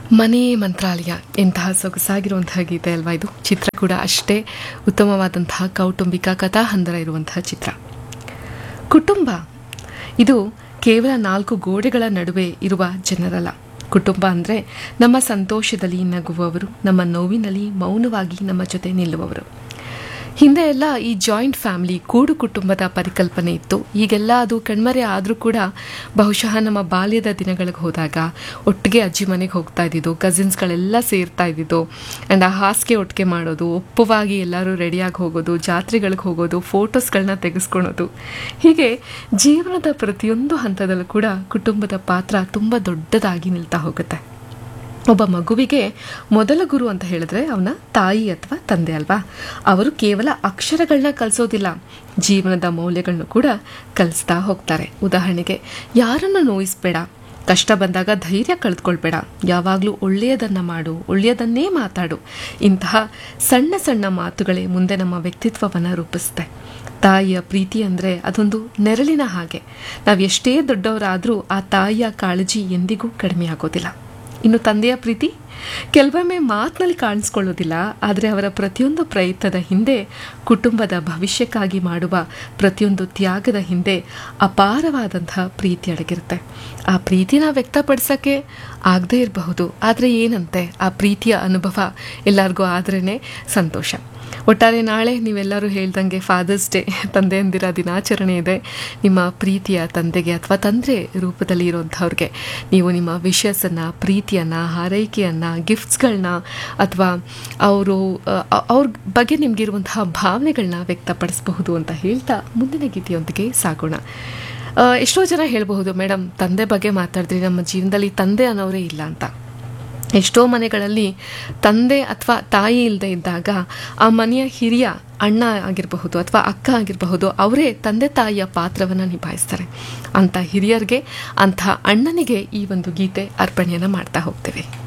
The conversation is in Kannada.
ಮನೆ ಮಂತ್ರಾಲಯ ಎಂತಹ ಸೊಗಸಾಗಿರುವಂತಹ ಗೀತೆ ಅಲ್ವಾ ಇದು. ಚಿತ್ರ ಕೂಡ ಅಷ್ಟೇ ಉತ್ತಮವಾದಂತಹ ಕೌಟುಂಬಿಕ ಕಥಾಹಂದರ ಇರುವಂತಹ ಚಿತ್ರ. ಕುಟುಂಬ ಇದು ಕೇವಲ 4 ಗೋಡೆಗಳ ನಡುವೆ ಇರುವ ಜನರಲ್ಲ. ಕುಟುಂಬ ಅಂದರೆ ನಮ್ಮ ಸಂತೋಷದಲ್ಲಿ ನಗುವವರು, ನಮ್ಮ ನೋವಿನಲ್ಲಿ ಮೌನವಾಗಿ ನಮ್ಮ ಜೊತೆ ನಿಲ್ಲುವವರು. ಹಿಂದೆ ಎಲ್ಲ ಈ ಜಾಯಿಂಟ್ ಫ್ಯಾಮಿಲಿ ಕೂಡು ಕುಟುಂಬದ ಪರಿಕಲ್ಪನೆ ಇತ್ತು. ಈಗೆಲ್ಲ ಅದು ಕಣ್ಮರೆ ಆದರೂ ಕೂಡ ಬಹುಶಃ ನಮ್ಮ ಬಾಲ್ಯದ ದಿನಗಳಿಗೆ ಹೋದಾಗ ಒಟ್ಟಿಗೆ ಅಜ್ಜಿ ಮನೆಗೆ ಹೋಗ್ತಾ ಇದ್ದಿದ್ದು, ಕಸಿನ್ಸ್ಗಳೆಲ್ಲ ಸೇರ್ತಾ ಇದ್ದಿದ್ದು, ಆ್ಯಂಡ್ ಆ ಹಾಸಿಗೆ ಒಟ್ಟಿಗೆ ಮಾಡೋದು, ಒಪ್ಪವಾಗಿ ಎಲ್ಲರೂ ರೆಡಿಯಾಗಿ ಹೋಗೋದು, ಜಾತ್ರೆಗಳಿಗೆ ಹೋಗೋದು, ಫೋಟೋಸ್ಗಳನ್ನ ತೆಗೆಸ್ಕೊಳೋದು, ಹೀಗೆ ಜೀವನದ ಪ್ರತಿಯೊಂದು ಹಂತದಲ್ಲೂ ಕೂಡ ಕುಟುಂಬದ ಪಾತ್ರ ತುಂಬ ದೊಡ್ಡದಾಗಿ ನಿಲ್ತಾ ಹೋಗುತ್ತೆ. ಒಬ್ಬ ಮಗುವಿಗೆ ಮೊದಲ ಗುರು ಅಂತ ಹೇಳಿದ್ರೆ ಅವನ ತಾಯಿ ಅಥವಾ ತಂದೆ ಅಲ್ವಾ. ಅವರು ಕೇವಲ ಅಕ್ಷರಗಳನ್ನ ಕಲಿಸೋದಿಲ್ಲ, ಜೀವನದ ಮೌಲ್ಯಗಳನ್ನು ಕೂಡ ಕಲಿಸ್ತಾ ಹೋಗ್ತಾರೆ. ಉದಾಹರಣೆಗೆ, ಯಾರನ್ನು ನೋಯಿಸ್ಬೇಡ, ಕಷ್ಟ ಬಂದಾಗ ಧೈರ್ಯ ಕಳೆದುಕೊಳ್ಬೇಡ, ಯಾವಾಗಲೂ ಒಳ್ಳೆಯದನ್ನು ಮಾಡು, ಒಳ್ಳೆಯದನ್ನೇ ಮಾತಾಡು. ಇಂತಹ ಸಣ್ಣ ಸಣ್ಣ ಮಾತುಗಳೇ ಮುಂದೆ ನಮ್ಮ ವ್ಯಕ್ತಿತ್ವವನ್ನು ರೂಪಿಸುತ್ತೆ. ತಾಯಿಯ ಪ್ರೀತಿ ಅಂದರೆ ಅದೊಂದು ನೆರಳಿನ ಹಾಗೆ. ನಾವು ಎಷ್ಟೇ ದೊಡ್ಡವರಾದರೂ ಆ ತಾಯಿಯ ಕಾಳಜಿ ಎಂದಿಗೂ ಕಡಿಮೆ ಆಗೋದಿಲ್ಲ. ಇನ್ನು ತಂದೆಯ ಪ್ರೀತಿ ಕೆಲವೊಮ್ಮೆ ಮಾತಿನಲ್ಲಿ ಕಾಣಿಸ್ಕೊಳ್ಳೋದಿಲ್ಲ, ಆದರೆ ಅವರ ಪ್ರತಿಯೊಂದು ಪ್ರಯತ್ನದ ಹಿಂದೆ, ಕುಟುಂಬದ ಭವಿಷ್ಯಕ್ಕಾಗಿ ಮಾಡುವ ಪ್ರತಿಯೊಂದು ತ್ಯಾಗದ ಹಿಂದೆ ಅಪಾರವಾದಂತಹ ಪ್ರೀತಿ ಅಡಗಿರುತ್ತೆ. ಆ ಪ್ರೀತಿನ ವ್ಯಕ್ತಪಡಿಸೋಕ್ಕೆ ಆಗದೇ ಇರಬಹುದು, ಆದರೆ ಏನಂತೆ ಆ ಪ್ರೀತಿಯ ಅನುಭವ ಎಲ್ಲರಿಗೂ ಆದ್ರೇ ಸಂತೋಷ. ಒಟ್ಟಾರೆ ನಾಳೆ ನೀವೆಲ್ಲರೂ ಹೇಳ್ದಂಗೆ ಫಾದರ್ಸ್ ಡೇ, ತಂದೆಯಂದಿರ ದಿನಾಚರಣೆ ಇದೆ. ನಿಮ್ಮ ಪ್ರೀತಿಯ ತಂದೆಗೆ ಅಥವಾ ತಂದೆ ರೂಪದಲ್ಲಿ ಇರೋಂಥವ್ರಿಗೆ ನೀವು ನಿಮ್ಮ ವಿಶಸ್ಸನ್ನು, ಪ್ರೀತಿಯನ್ನು, ಹಾರೈಕೆಯನ್ನು, ಗಿಫ್ಟ್ಸ್ಗಳನ್ನ ಅಥವಾ ಅವ್ರ ಬಗ್ಗೆ ನಿಮಗಿರುವಂತಹ ಭಾವನೆಗಳನ್ನ ವ್ಯಕ್ತಪಡಿಸಬಹುದು ಅಂತ ಹೇಳ್ತಾ ಮುಂದಿನ ಗೀತೆಯೊಂದಿಗೆ ಸಾಗೋಣ. ಎಷ್ಟೋ ಜನ ಹೇಳಬಹುದು, ಮೇಡಮ್ ತಂದೆ ಬಗ್ಗೆ ಮಾತಾಡಿದ್ರಿ, ನಮ್ಮ ಜೀವನದಲ್ಲಿ ತಂದೆ ಅನ್ನೋರೇ ಇಲ್ಲ ಅಂತ. ಎಷ್ಟೋ ಮನೆಗಳಲ್ಲಿ ತಂದೆ ಅಥವಾ ತಾಯಿ ಇಲ್ಲದೆ ಇದ್ದಾಗ ಆ ಮನೆಯ ಹಿರಿಯ ಅಣ್ಣ ಆಗಿರಬಹುದು ಅಥವಾ ಅಕ್ಕ ಆಗಿರಬಹುದು, ಅವರೇ ತಂದೆ ತಾಯಿಯ ಪಾತ್ರವನ್ನು ನಿಭಾಯಿಸ್ತಾರೆ. ಅಂಥ ಹಿರಿಯರಿಗೆ, ಅಂಥ ಅಣ್ಣನಿಗೆ ಈ ಒಂದು ಗೀತೆ ಅರ್ಪಣೆಯನ್ನು ಮಾಡ್ತಾ ಹೋಗ್ತೇವೆ.